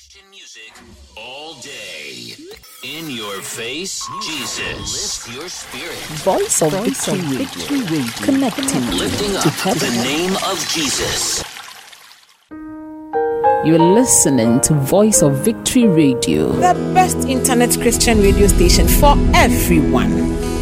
Christian music all day. In your face, Jesus. Lift your spirit. Voice of Victory Radio. Connecting Lifting up the name of Jesus. You're listening to Voice of Victory Radio, the best internet Christian radio station for everyone.